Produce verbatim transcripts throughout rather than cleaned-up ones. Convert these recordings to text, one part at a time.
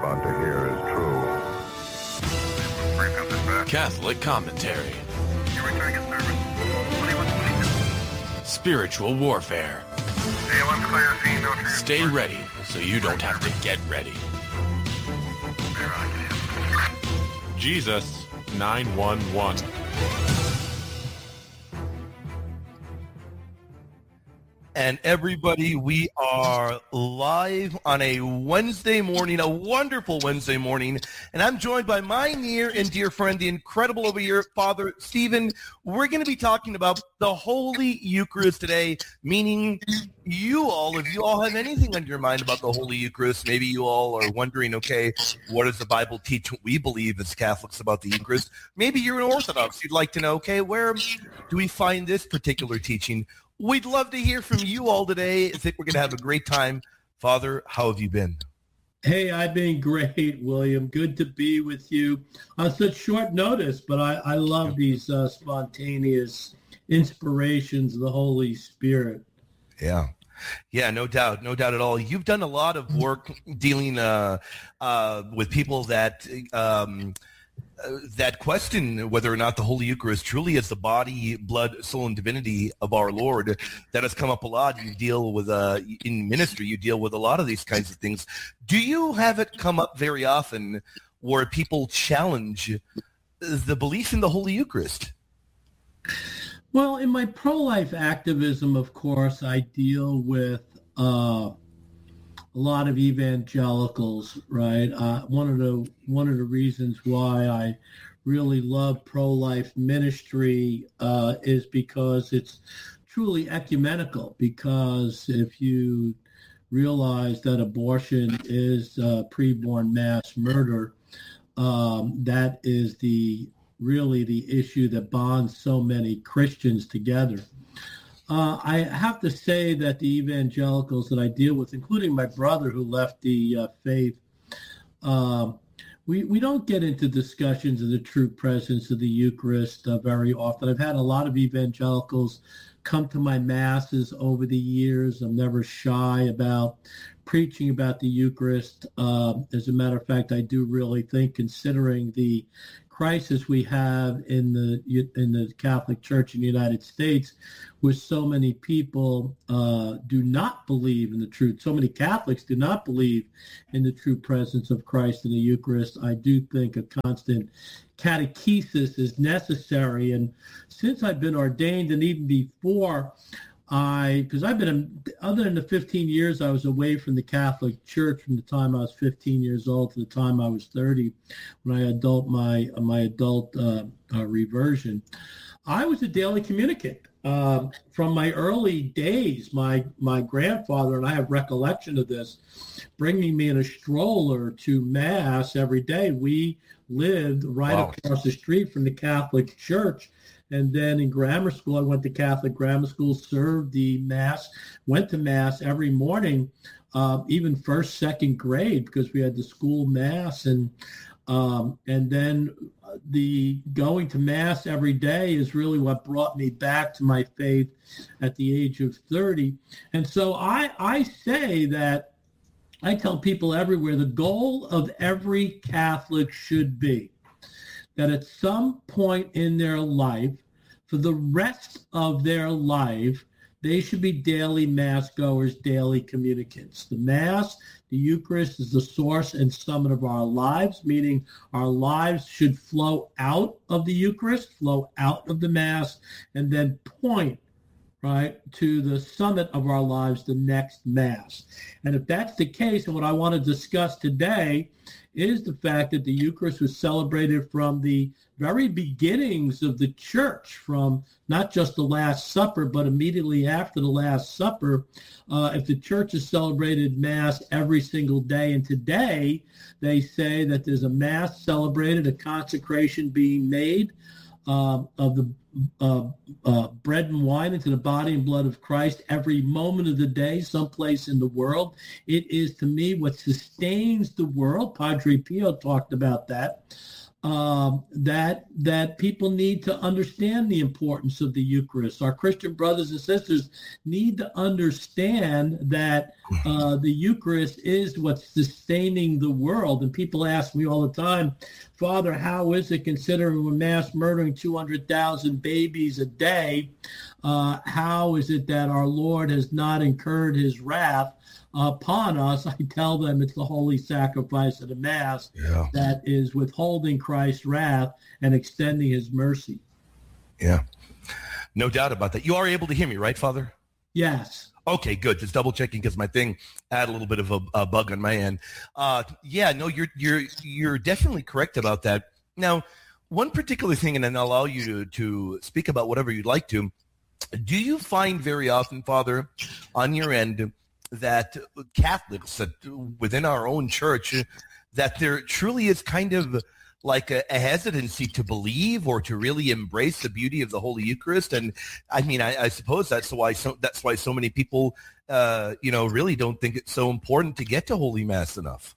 about to hear is true. Catholic commentary. Spiritual warfare. Stay ready so you don't have to get ready. Jesus nine one one. And everybody, we are live on a Wednesday morning, a wonderful Wednesday morning, and I'm joined by my near and dear friend, the incredible over here, Father Stephen. We're going to be talking about the Holy Eucharist today, meaning you all, if you all have anything on your mind about the Holy Eucharist, maybe you all are wondering, okay, what does the Bible teach what we believe as Catholics about the Eucharist? Maybe you're an Orthodox. You'd like to know, okay, where do we find this particular teaching? We'd love to hear from you all today. I think we're going to have a great time. Father, how have you been? Hey, I've been great, William. Good to be with you on such short notice, but I, I love these uh, spontaneous inspirations of the Holy Spirit. Yeah. Yeah, no doubt. No doubt at all. You've done a lot of work dealing uh, uh, with people that um, uh, that question whether or not the Holy Eucharist truly is the body, blood, soul, and divinity of our Lord. That has come up a lot. You deal with, uh, in ministry, you deal with a lot of these kinds of things. Do you have it come up very often where people challenge the belief in the Holy Eucharist? Well, in my pro-life activism, of course, I deal with uh, a lot of evangelicals, right? Uh, one of the one of the reasons why I really love pro-life ministry uh, is because it's truly ecumenical. Because if you realize that abortion is uh, preborn mass murder, um, that is the really the issue that bonds so many Christians together. Uh, I have to say that the evangelicals that I deal with, including my brother who left the uh, faith, uh, we, we don't get into discussions of the true presence of the Eucharist uh, very often. I've had a lot of evangelicals come to my masses over the years. I'm never shy about preaching about the Eucharist. Uh, as a matter of fact, I do really think, considering the crisis we have in the in the Catholic Church in the United States, where so many people uh, do not believe in the truth, so many Catholics do not believe in the true presence of Christ in the Eucharist, I do think a constant catechesis is necessary. And since I've been ordained, and even before, I, because I've been, other than the fifteen years I was away from the Catholic Church, from the time I was fifteen years old to the time I was thirty, when I adult my my adult uh, uh, reversion, I was a daily communicant. Uh, from my early days, my my grandfather, and I have recollection of this, bringing me in a stroller to Mass every day. We lived right Wow. across the street from the Catholic Church. And then in grammar school, I went to Catholic grammar school, served the Mass, went to Mass every morning, uh, even first, second grade, because we had the school Mass. And um, and then the going to Mass every day is really what brought me back to my faith at the age of thirty. And so I, I say that, I tell people everywhere, the goal of every Catholic should be that at some point in their life, for the rest of their life, they should be daily Mass goers, daily communicants. The Mass, the Eucharist, is the source and summit of our lives, meaning our lives should flow out of the Eucharist, flow out of the Mass, and then point, right, to the summit of our lives, the next Mass. And if that's the case, and what I want to discuss today is the fact that the Eucharist was celebrated from the very beginnings of the Church, from not just the Last Supper, but immediately after the Last Supper. Uh, if the Church has celebrated Mass every single day, and today they say that there's a Mass celebrated, a consecration being made uh, of the uh, uh, bread and wine into the body and blood of Christ every moment of the day, someplace in the world. It is, to me, what sustains the world. Padre Pio talked about that. um, that that people need to understand the importance of the Eucharist. Our Christian brothers and sisters need to understand that uh, the Eucharist is what's sustaining the world. And people ask me all the time, Father, how is it, considering we're mass murdering two hundred thousand babies a day, uh, how is it that our Lord has not incurred his wrath upon us? I tell them it's the holy sacrifice of the Mass Yeah. that is withholding Christ's wrath and extending his mercy. Yeah. No doubt about that. You are able to hear me, right, Father? Yes. Okay, good. Just double checking because my thing had a little bit of a, a bug on my end. Uh, yeah, no, you're you're you're definitely correct about that. Now, one particular thing, and then I'll allow you to, to speak about whatever you'd like to. Do you find very often, Father, on your end, that Catholics, that within our own church, that there truly is kind of like a, a hesitancy to believe or to really embrace the beauty of the Holy Eucharist? And I mean, I, I suppose that's why so that's why so many people, uh, you know, really don't think it's so important to get to Holy Mass enough.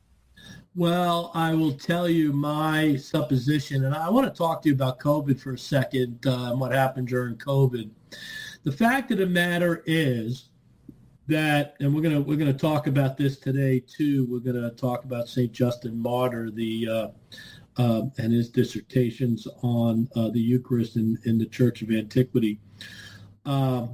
Well, I will tell you my supposition, and I want to talk to you about COVID for a second, uh, and what happened during COVID. The fact of the matter is that, and we're gonna we're gonna talk about this today too. We're gonna talk about Saint Justin Martyr, the uh, uh, and his dissertations on uh, the Eucharist in, in the Church of Antiquity. Uh,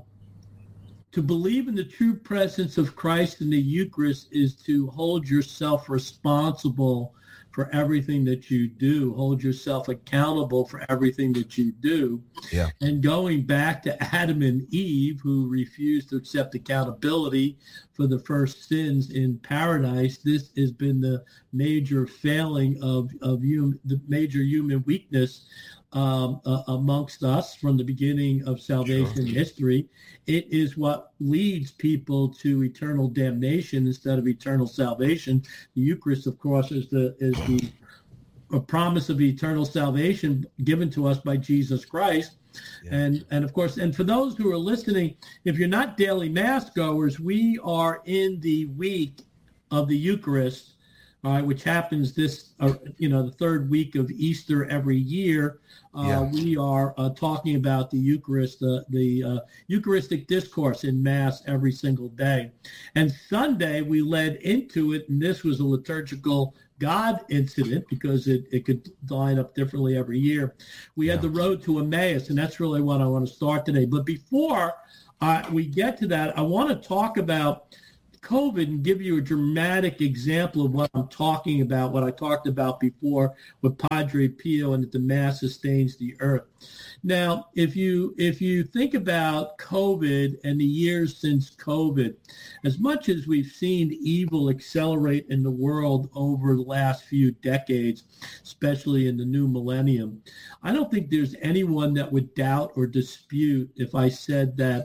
to believe in the true presence of Christ in the Eucharist is to hold yourself responsible for everything that you do, hold yourself accountable for everything that you do. Yeah. And going back to Adam and Eve, who refused to accept accountability for the first sins in paradise, this has been the major failing of, of hum, the major human weakness um, uh, amongst us from the beginning of salvation Sure. history. It is what leads people to eternal damnation instead of eternal salvation. The Eucharist, of course, is the is the a promise of eternal salvation given to us by Jesus Christ. Yeah. And and of course, and for those who are listening, if you're not daily Mass goers, we are in the week of the Eucharist, all right, which happens this, uh, you know, the third week of Easter every year. Uh, yeah. We are uh, talking about the Eucharist, uh, the uh, Eucharistic discourse in Mass every single day. And Sunday, we led into it, and this was a liturgical God incident because it, it could line up differently every year. We yeah. had the road to Emmaus, and that's really what I want to start today. But before uh, we get to that, I want to talk about COVID and give you a dramatic example of what I'm talking about, what I talked about before with Padre Pio and that the Mass sustains the earth. Now, if you if you think about COVID and the years since COVID, as much as we've seen evil accelerate in the world over the last few decades, especially in the new millennium, I don't think there's anyone that would doubt or dispute if I said that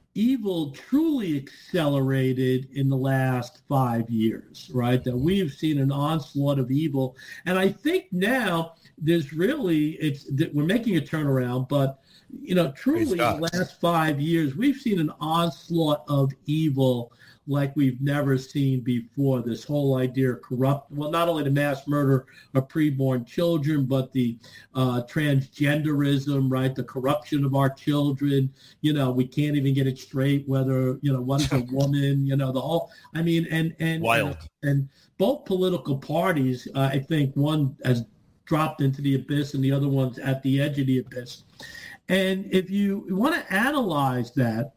evil truly accelerated in the last five years, right? That we've seen an onslaught of evil. And I think now there's really, it's that we're making a turnaround, but, you know, truly in the last five years, we've seen an onslaught of evil like we've never seen before. This whole idea of corrupt, well, not only the mass murder of preborn children, but the uh, transgenderism, right? The corruption of our children. You know, we can't even get it straight whether, you know, one's a woman, you know, the whole, I mean, and, and, Wild. and, and both political parties, uh, I think one has dropped into the abyss and the other one's at the edge of the abyss. And if you want to analyze that,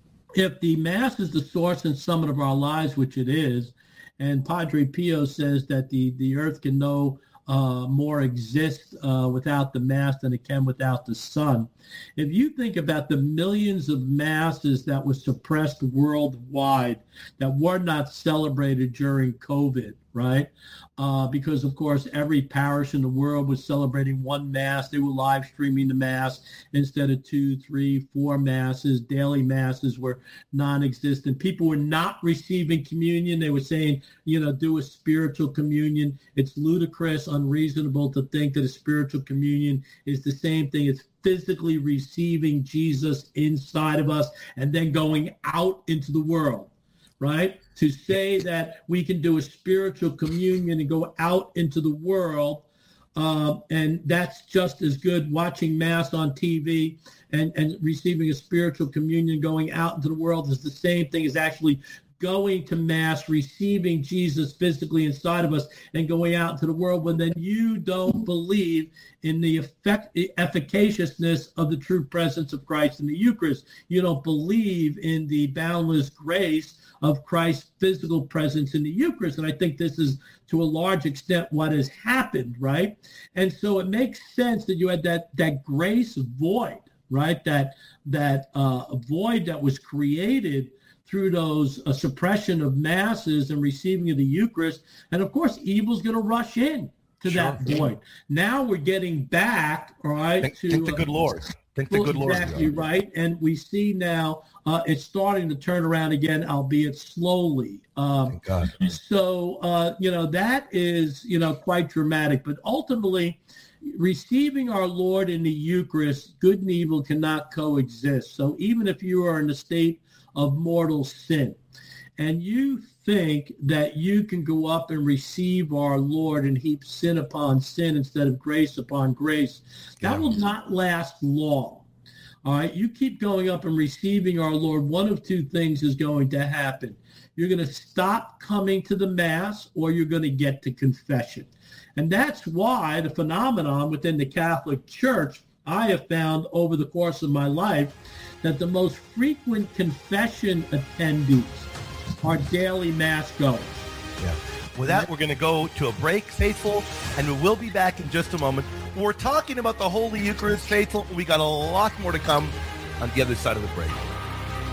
if the Mass is the source and summit of our lives, which it is, and Padre Pio says that the, the earth can no uh, more exist uh, without the Mass than it can without the sun. If you think about the millions of Masses that were suppressed worldwide, that were not celebrated during COVID, right? Uh, because, of course, every parish in the world was celebrating one Mass. They were live streaming the Mass instead of two, three, four Masses. Daily Masses were non-existent. People were not receiving communion. They were saying, you know, do a spiritual communion. It's ludicrous, unreasonable to think that a spiritual communion is the same thing as physically receiving Jesus inside of us and then going out into the world, right? To say that we can do a spiritual communion and go out into the world uh, and that's just as good. Watching Mass on T V and, and receiving a spiritual communion, going out into the world, is the same thing as actually going to Mass, receiving Jesus physically inside of us, and going out into the world. When then you don't believe in the effect, efficaciousness of the true presence of Christ in the Eucharist. You don't believe in the boundless grace of Christ's physical presence in the Eucharist. And I think this is, to a large extent, what has happened, right? And so it makes sense that you had that that grace void, right? That that uh, void that was created through those uh, suppression of masses and receiving of the Eucharist. And of course, evil's going to rush in to sure. that void. Now we're getting back, all right, thank, to thank the uh, good Lord. Thank the good Lord. Exactly right. And we see now uh, it's starting to turn around again, albeit slowly. Um, Thank God. So, uh, you know, that is, you know, quite dramatic. But ultimately, receiving our Lord in the Eucharist, good and evil cannot coexist. So even if you are in a state of mortal sin, and you think that you can go up and receive our Lord and heap sin upon sin instead of grace upon grace, that yeah. will not last long. All right, you keep going up and receiving our Lord, one of two things is going to happen. You're going to stop coming to the Mass, or you're going to get to confession. And that's why the phenomenon within the Catholic Church, I have found over the course of my life, that the most frequent confession attendees are daily Mass goers. Yeah. With that, we're going to go to a break, faithful, and we will be back in just a moment. We're talking about the Holy Eucharist, faithful. We got a lot more to come on the other side of the break.